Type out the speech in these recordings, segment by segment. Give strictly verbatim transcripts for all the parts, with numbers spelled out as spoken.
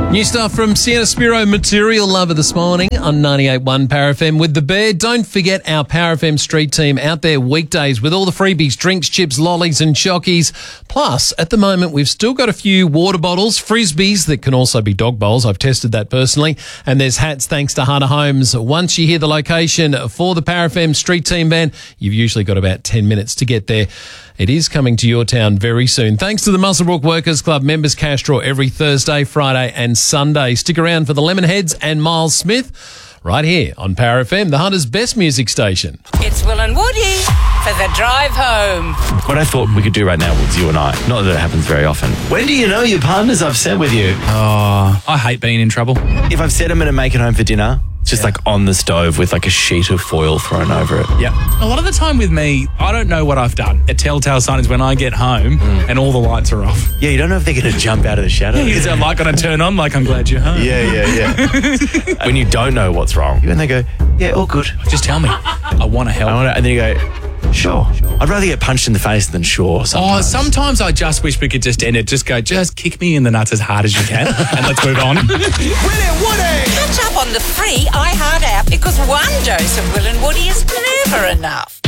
New stuff from Sienna Spiro, Material Lover this morning on ninety-eight point one Power F M with The Bear. Don't forget our Power F M street team out there weekdays with all the freebies, drinks, chips, lollies and chockies. Plus, at the moment, we've still got a few water bottles, frisbees that can also be dog bowls. I've tested that personally. And there's hats thanks to Hunter Homes. Once you hear the location for the Power F M street team van, you've usually got about ten minutes to get there. It is coming to your town very soon. Thanks to the Muswellbrook Workers Club members cash draw every Thursday, Friday and Sunday. Stick around for the Lemonheads and Miles Smith right here on Power F M, the Hunter's best music station. It's Will and Woody for the drive home. What I thought we could do right now was you and I. Not that it happens very often. When do you know your partner's upset with you? Oh, I hate being in trouble. If I've said I'm going to make it home for dinner, it's just Yeah. like on the stove with like a sheet of foil thrown over it. Yeah. A lot of the time with me, I don't know what I've done. A telltale sign is when I get home and all the lights are off. Yeah, you don't know if they're going to jump out of the shadow. Is that light going to turn on? Like, I'm glad you're home. Yeah, yeah, yeah. When you don't know what's wrong, and they go, yeah, all good. Just tell me. I want to help. I wanna, and then you go, sure. I'd rather get punched in the face than sure Oh, sometimes. sometimes I just wish we could just end it. Just go, just kick me in the nuts as hard as you can and let's move on. Will and Woody! Catch up on the free iHeart app because one dose of Will and Woody is never enough.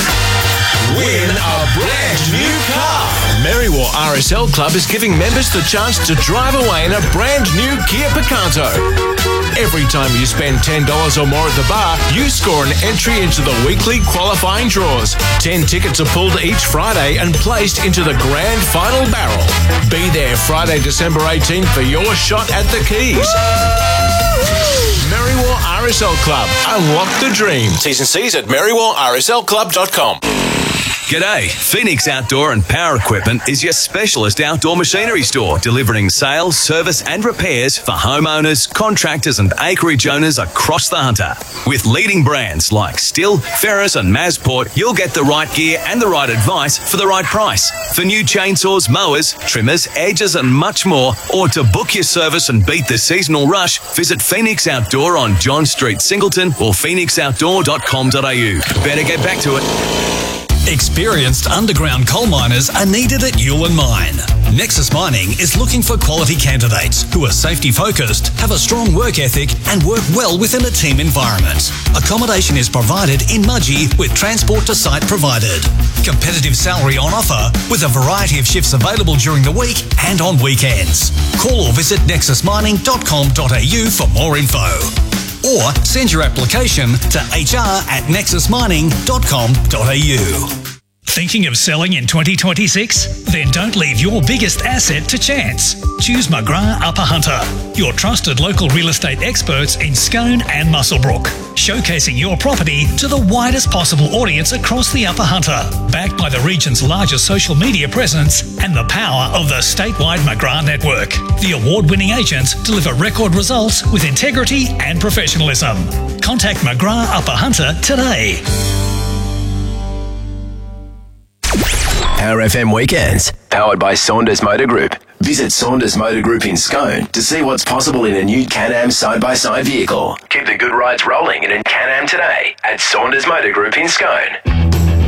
Win a brand new car. Merriwar R S L Club is giving members the chance to drive away in a brand new Kia Picanto. Every time you spend ten dollars or more at the bar, you score an entry into the weekly qualifying draws. ten tickets are pulled each Friday and placed into the grand final barrel. Be there Friday, December eighteenth for your shot at the keys. Merriwar R S L Club. Unlock the dream. T's and C's at merriwar r s l club dot com. G'day, Phoenix Outdoor and Power Equipment is your specialist outdoor machinery store, delivering sales, service and repairs for homeowners, contractors and acreage owners across the Hunter. With leading brands like Stihl, Ferris and Masport, you'll get the right gear and the right advice for the right price. For new chainsaws, mowers, trimmers, edges and much more, or to book your service and beat the seasonal rush, visit Phoenix Outdoor on John Street, Singleton or phoenix outdoor dot com dot a u. Better get back to it. Experienced underground coal miners are needed at Yulin Mine. Nexus Mining is looking for quality candidates who are safety focused, have a strong work ethic and work well within a team environment. Accommodation is provided in Mudgee with transport to site provided. Competitive salary on offer with a variety of shifts available during the week and on weekends. Call or visit nexus mining dot com dot a u for more info. Or send your application to h r at nexus mining dot com dot a u. Thinking of selling in twenty twenty-six? Then don't leave your biggest asset to chance. Choose McGrath Upper Hunter, your trusted local real estate experts in Scone and Muswellbrook, showcasing your property to the widest possible audience across the Upper Hunter, backed by the region's largest social media presence and the power of the statewide McGrath network. The award-winning agents deliver record results with integrity and professionalism. Contact McGrath Upper Hunter today. Power F M Weekends, powered by Saunders Motor Group. Visit Saunders Motor Group in Scone to see what's possible in a new Can-Am side-by-side vehicle. Keep the good rides rolling in a Can-Am today at Saunders Motor Group in Scone.